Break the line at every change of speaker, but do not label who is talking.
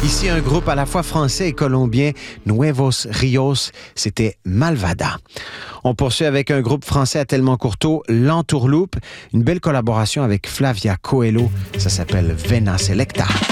Ici, un groupe à la fois français et colombien, Nuevos Rios, c'était Malvada. On poursuit avec un groupe français à Tellement Courteau, L'Entourloupe, une belle collaboration avec Flavia Coelho, ça s'appelle Vena Selecta.